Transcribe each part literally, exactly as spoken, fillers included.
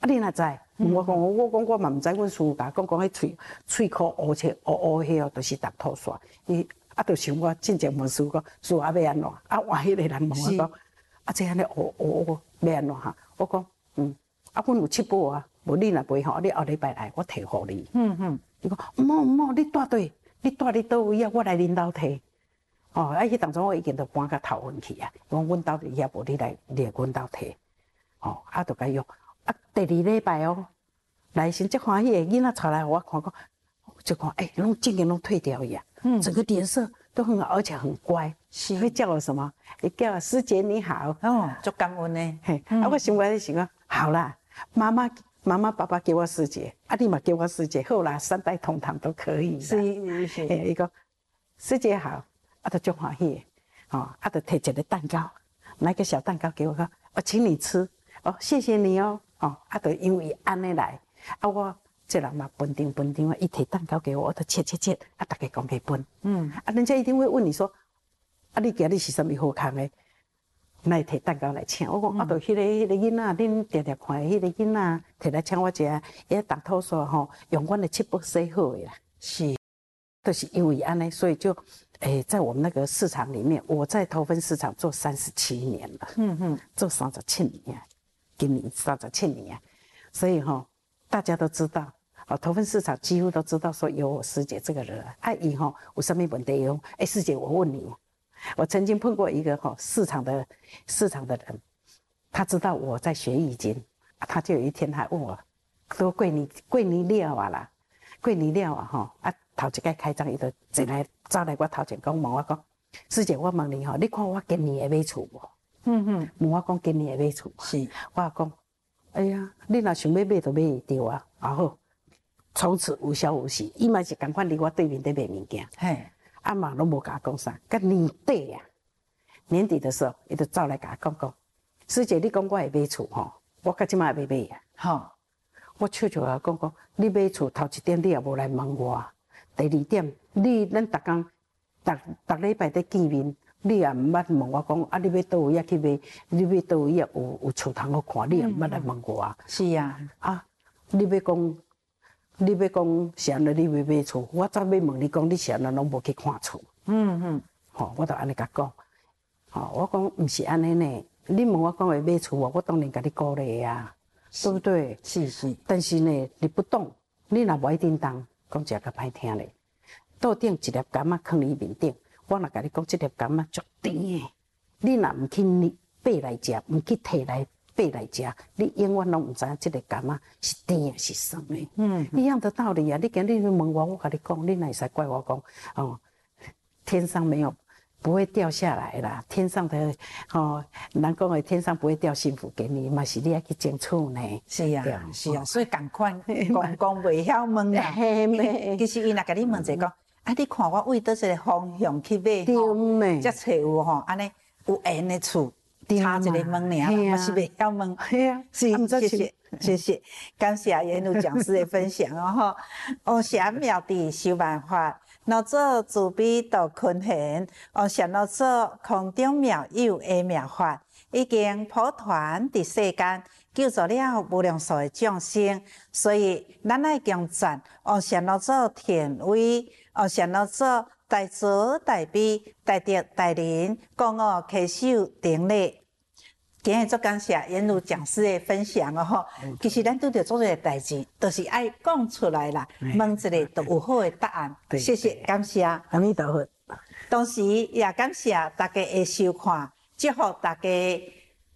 你哪知？我讲我讲我嘛唔知，阮师傅甲讲讲，迄喙喙壳乌切乌乌迄哦，就是毒吐痧。伊啊，就想我进前问师傅讲，师傅啊要安怎？啊，换迄个人问我讲，啊，这安尼乌乌乌要安怎哈？我讲嗯，啊，阮有七宝啊，无你若袂吼，你后礼拜来我摕互你。嗯嗯，伊讲唔好唔好，你住对，你住你倒位啊，我来恁兜摕。哦，啊，迄当中我已经都搬到头份去啊，讲阮兜伫遐，无你来来阮兜摕。哦，啊，就甲用。啊，第二礼拜哦，来先足欢喜的囡仔带来，我看讲，就看哎，拢渐渐拢退掉呀，嗯，整个脸色都很好，而且很乖。是，会叫我什么？会叫我师姐你好。哦，足感恩呢。嘿，啊，我心内咧想讲，好啦，妈妈妈妈爸爸叫我师姐，啊，你嘛叫我师姐，好啦，三代同堂都可以。是是是。诶，伊讲师姐好，啊，就足欢喜的，哦，啊，就摕一个蛋糕，拿个小蛋糕给我，讲我请你吃，哦，谢谢你哦。哦，啊，就因为安尼来，啊，我这人嘛分定分定，伊摕蛋糕给我，我就切切切，啊，大家讲给分，嗯，啊，人家一定会问你说，啊，你今日是啥物好康的？来摕蛋糕来请，我讲啊，就迄个迄个囡仔，恁常常看的迄个囡仔摕来请我食，伊大吐痧吼，用阮的七宝洗好的啦，是，就是因为安尼，所以就，诶，在我们那个市场里面，我在头份市场做三十七年了，嗯嗯，做三十七年。今年三十七年，所以哈、哦，大家都知道，哦，头份市场几乎都知道说有我师姐这个人。啊，伊哈有什么问题用？哎，师姐，我问你，我曾经碰过一个哈、哦、市场的市场的人，他知道我在学易经，啊、他就有一天还问我，说贵你贵你了啊啦，贵你了啊哈啊头一个开张，伊就进来走来我头前讲问我讲，师姐，我问你哈，你看我今年会买厝无？嗯嗯，问我讲今年会买厝，是，我讲，哎呀，你若想要买就买会着啊，啊好，从此无消无息，伊嘛是共款伫我对面在买物件，嘿，啊嘛拢无甲我讲啥，到年底啊，年底的时候，伊就走来甲我讲讲，师姐，你讲我会买厝吼，我到即摆还未买啊，吼，我笑笑甲讲讲，你买厝头一点你也无来问我，第二点，你咱逐工逐逐礼拜在见面。你也毋捌问我讲，啊，你要倒位啊去买？你要倒位啊有有厝通好看？你也毋捌来问我啊。是啊，啊，你要讲，你要讲是安尼，你要买厝，我早要问你讲，你是安尼拢无去看厝。嗯嗯，吼，我就安尼甲讲，吼，我讲毋是安尼呢。你问我讲会买厝无？我当然甲你鼓励啊，对不对？是是。但是呢，你不懂，你若无一叮当，讲一个歹听咧，桌顶一粒柑仔放你面顶。我若甲你讲，这粒柑仔足甜的，你若毋去买来食，毋去摕来买来食，你永远拢毋知影这粒柑仔是甜的是酸的。嗯，一样的道理啊！你今日问我，我甲你讲，你哪会使怪我讲哦？天上没有不会掉下来啦，天上的哦，人讲的天上不会掉幸福给你，嘛是你要去争取呢。是啊，是啊，所以共款讲讲袂晓问啦。其实伊若甲你问者讲。啊！你看我为倒一个方向去买吼，才找有吼，安尼有缘的厝，差一个问尔，我是袂晓问。系啊，是，谢谢谢谢，感谢严如讲师的分享哦吼。王禅妙智修万法，老做慈悲度群贤，王禅老做空中妙有的妙法，已经普传伫世间。救助了无量数的众生，所以咱爱强赞王禅老祖田威，王禅老祖大慈大悲大德大仁，讲哦恪守定力。今日足感谢严如讲师的分享哦吼，其实咱拄着做一个代志，就是爱讲出来啦，问一个就有好的答案。谢谢，感谢阿弥陀佛。同时也感谢大家的收看，祝福大家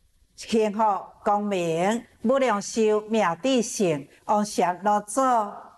幸福光明，无量寿妙智胜，王禅老祖